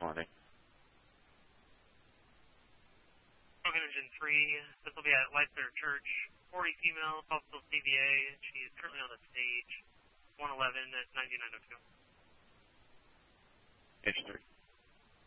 morning. Token Engine 3, this will be at Leicester Church, 40 female, Popsicle CVA. She is currently on the stage, 111 at 9902. H3.